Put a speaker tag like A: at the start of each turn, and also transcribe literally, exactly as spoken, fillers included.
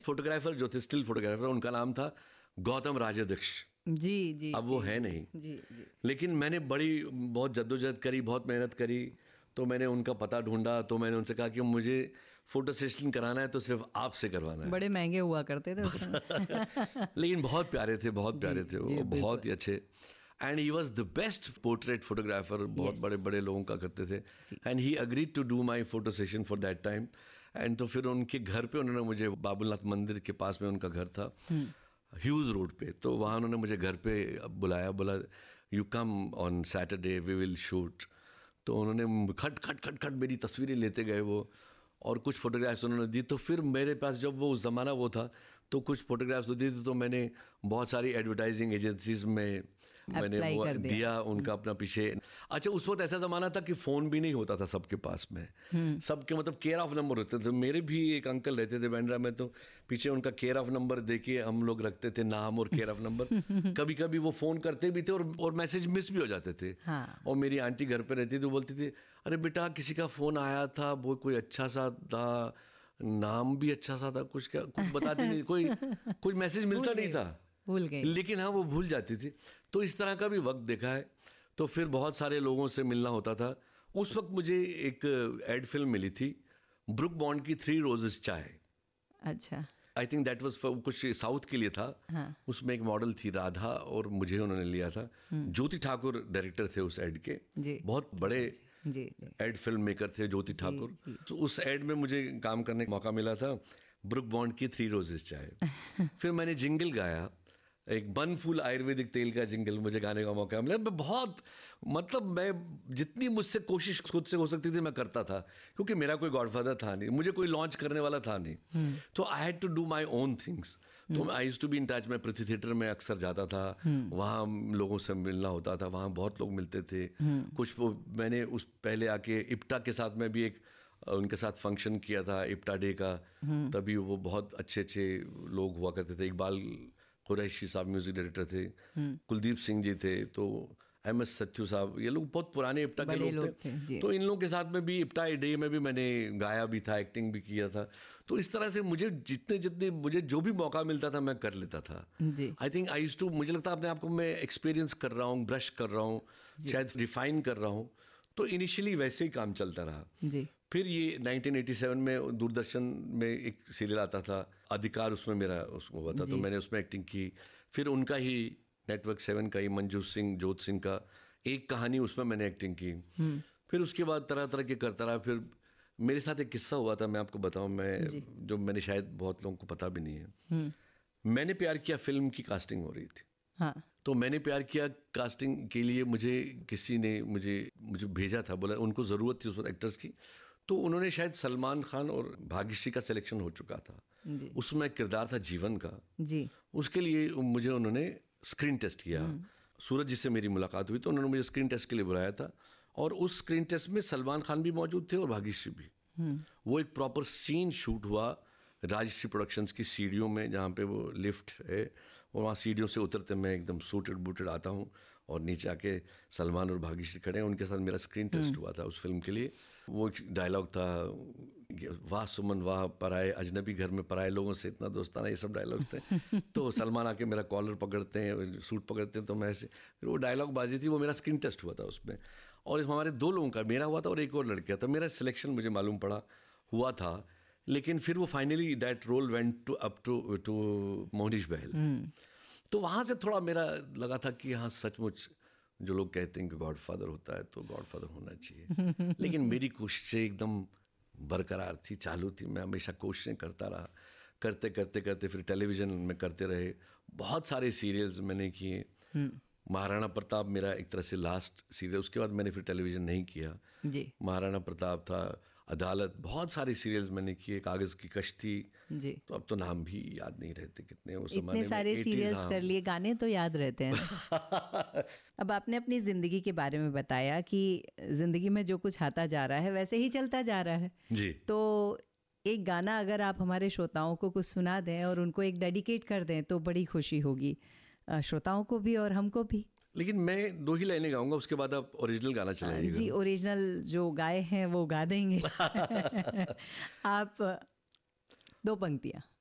A: Photographer जो थे, still photographer, उनका नाम था गौतम राजाध्यक्ष।
B: जी जी।
A: अब वो
B: जी,
A: है नहीं।
B: जी जी।
A: लेकिन मैंने बड़ी बहुत जद्दोजहद करी, बहुत मेहनत करी, तो मैंने उनका पता ढूंढा। तो मैंने उनसे कहा कि मुझे फोटो सेशन कराना है तो सिर्फ आपसे करवाना है।
B: बड़े महंगे हुआ करते थे उस समय।
A: लेकिन बहुत प्यारे थे, बहुत प्यारे थे वो, बहुत ही अच्छे। And he was the best portrait photographer, बहुत
B: Yes.
A: बड़े बड़े लोगों का करते थे। And he agreed to do my photo session for that time. And तो फिर उनके घर पे उन्होंने मुझे, बाबुलनाथ मंदिर के पास में उनका घर था, ह्यूज रोड पे, तो वहाँ उन्होंने मुझे घर पे बुलाया, बोला you come on Saturday we will shoot. तो उन्होंने खट खट खट खट मेरी तस्वीरें लेते गए वो, और कुछ फोटोग्राफ्स उन्होंने दी। तो फिर मेरे पास जब वो उस ज़माना वो था तो कुछ फोटोग्राफ्स तो दी थी, तो मैंने बहुत सारी एडवर्टाइजिंग एजेंसीज में मैंने वो
B: दिया,
A: दिया उनका अपना पीछे। अच्छा, उस वक्त ऐसा ज़माना था कि फ़ोन भी नहीं होता था सबके पास में, सबके मतलब केयर ऑफ नंबर होते थे। मेरे भी एक अंकल रहते थे बांद्रा में, तो पीछे उनका केयर ऑफ नंबर दे के हम लोग रखते थे, नाम और केयर ऑफ नंबर। कभी कभी वो फ़ोन करते भी थे और, और मैसेज मिस भी हो जाते थे।
B: हाँ।
A: और मेरी आंटी घर पर रहती थी, तो बोलती थी अरे बेटा किसी का फ़ोन आया था, वो कोई अच्छा सा था, नाम भी अच्छा सा था, कुछ क्या कुछ बताती नहीं, कोई कुछ मैसेज मिलता नहीं था,
B: भूल गई।
A: लेकिन हाँ वो भूल जाती थी। तो इस तरह का भी वक्त देखा है। तो फिर बहुत सारे लोगों से मिलना होता था। उस वक्त मुझे एक एड फिल्म मिली थी, ब्रुक बॉन्ड की, थ्री रोजेस चाय।
B: अच्छा।
A: आई थिंक दैट वाज कुछ साउथ के लिए था।
B: हाँ।
A: उसमें एक मॉडल थी राधा, और मुझे उन्होंने लिया था। ज्योति ठाकुर डायरेक्टर थे उस एड के,
B: जी।
A: बहुत बड़े
B: जी जी।
A: एड फिल्म मेकर थे ज्योति ठाकुर। तो उस एड में मुझे काम करने का मौका मिला था, ब्रुक बॉन्ड की थ्री रोजेस चाय। फिर मैंने जिंगल गाया, एक बन फूल आयुर्वेदिक तेल का जिंगल मुझे गाने का मौका मिला। मैं बहुत मतलब मैं जितनी मुझसे कोशिश खुद से हो सकती थी मैं करता था, क्योंकि मेरा कोई गॉडफादर था नहीं, मुझे कोई लॉन्च करने वाला था नहीं। तो I had to do my own things. तो I used to be in touch. मैं पृथ्वी थिएटर में अक्सर जाता था, वहाँ लोगों से मिलना होता था, वहाँ बहुत लोग मिलते थे। कुछ वो मैंने उस पहले आके इप्टा के साथ में भी एक उनके साथ फंक्शन किया था, इप्टा डे का। तभी वो बहुत अच्छे अच्छे लोग हुआ करते थे। इकबाल कुरैशी साहब म्यूजिक डायरेक्टर थे, कुलदीप सिंह जी थे, तो एम एस सत्यू साहब, ये लोग बहुत पुराने इप्टा के लोग, लोग थे, थे। तो इन लोगों के साथ में भी इप्टा डे में भी मैंने गाया भी था, एक्टिंग भी किया था। तो इस तरह से मुझे जितने जितने मुझे जो भी मौका मिलता था मैं कर लेता था। I think I used to, मुझे लगता है अपने आप को मैं एक्सपीरियंस कर रहा हूँ, ब्रश कर रहा हूँ, शायद रिफाइन कर रहा हूँ। तो इनिशियली वैसे ही काम चलता रहा।
B: जी।
A: फिर ये नाइनटीन एटी सेवन में दूरदर्शन में एक सीरियल आता था अधिकार, उसमें मेरा उसमें हुआ था, तो मैंने उसमें एक्टिंग की। फिर उनका ही नेटवर्क सेवन का ही मंजू सिंह जोत सिंह का एक कहानी, उसमें मैंने एक्टिंग की। फिर उसके बाद तरह तरह के करता रहा। फिर मेरे साथ एक किस्सा हुआ था, मैं आपको बताऊं, मैं जो मैंने शायद बहुत लोगों को पता भी नहीं है। मैंने प्यार किया फिल्म की कास्टिंग हो रही थी।
B: हाँ।
A: तो मैंने प्यार किया कास्टिंग के लिए मुझे किसी ने मुझे मुझे भेजा था, बोला उनको ज़रूरत थी उस वक्त एक्टर्स की। तो उन्होंने शायद सलमान खान और भाग्यश्री का सिलेक्शन हो चुका था, उसमें किरदार था जीवन का
B: जी।
A: उसके लिए मुझे उन्होंने स्क्रीन टेस्ट किया। सूरज जी से मेरी मुलाकात हुई, तो उन्होंने मुझे स्क्रीन टेस्ट के लिए बुलाया था, और उस स्क्रीन टेस्ट में सलमान खान भी मौजूद थे और भाग्यश्री भी। वो एक प्रॉपर सीन शूट हुआ राजश्री प्रोडक्शंस की सीढ़ियों में, जहाँ पे वो लिफ्ट है, और वहाँ सीढ़ियों से उतरते मैं एकदम सूटेड बूटेड आता हूँ, और नीचे आके सलमान और भाग्यश्री खड़े हैं, उनके साथ मेरा स्क्रीन टेस्ट हुआ था उस फिल्म के लिए। वो एक डायलॉग था, वाह सुमन वाह, पराए अजनबी घर में पराए लोगों से इतना दोस्ताना, ये सब डायलॉग्स थे। तो सलमान आके मेरा कॉलर पकड़ते हैं, सूट पकड़ते हैं, तो मैं ऐसे, फिर वो डायलॉग बाजी थी, वो मेरा स्क्रीन टेस्ट हुआ था उसमें। और हमारे दो लोगों का, मेरा हुआ था और एक और लड़का था, मेरा सिलेक्शन मुझे मालूम पड़ा हुआ था। लेकिन फिर वो finally that role went to up to to Mohnish बहल। तो वहाँ से थोड़ा मेरा लगा था कि हाँ सचमुच जो लोग कहते हैं कि गॉडफादर होता है तो गॉडफादर होना चाहिए। लेकिन मेरी कोशिशें एकदम बरकरार थी, चालू थी, मैं हमेशा कोशिशें करता रहा। करते करते करते फिर टेलीविज़न में करते रहे, बहुत सारे सीरियल्स मैंने किए। महाराणा प्रताप मेरा एक तरह से लास्ट सीरियल, उसके बाद मैंने फिर टेलीविज़न नहीं किया
B: जी।
A: महाराणा प्रताप था, अदालत, बहुत सारे सीरियल्स मैंने किए, कागज़ की कश्ती जी। तो अब तो नाम भी याद नहीं रहते कितने वो
B: इतने सारे सीरियल्स कर लिए, गाने तो याद रहते हैं। अब आपने अपनी ज़िंदगी के बारे में बताया कि ज़िंदगी में जो कुछ आता जा रहा है वैसे ही चलता जा रहा है
A: जी।
B: तो एक गाना अगर आप हमारे श्रोताओं को कुछ सुना दें और उनको एक डेडिकेट कर दें तो बड़ी खुशी होगी, श्रोताओं को भी और हमको भी।
A: लेकिन मैं दो ही लाइनें गाऊंगा, उसके बाद आप ओरिजिनल गाना चलाइएगा।
B: जी, ओरिजिनल जो गाए हैं वो गा देंगे। आप दो पंक्तियाँ।